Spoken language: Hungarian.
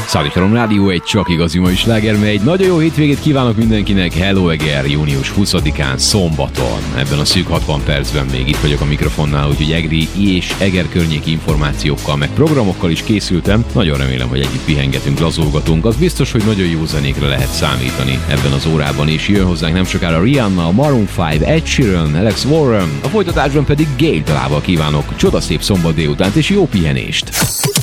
Szállítom Rádió egy csak igazi mai sláger, mely egy nagyon jó hétvégét kívánok mindenkinek. Hello Eger, június 20-án szombaton. Ebben a szűk 60 percben még itt vagyok a mikrofonnál, úgyhogy egri és Eger környéki információkkal, meg programokkal is készültem. Nagyon remélem, hogy együtt pihengetünk, lazulgatunk. Az biztos, hogy nagyon jó zenékre lehet számítani ebben az órában, és jön hozzánk nem sokára Rihanna, a Maroon 5, Ed Sheeran, Alex Warren. A folytatásban pedig Gale dalával kívánok csodaszép szombat délutánt és jó pihenést.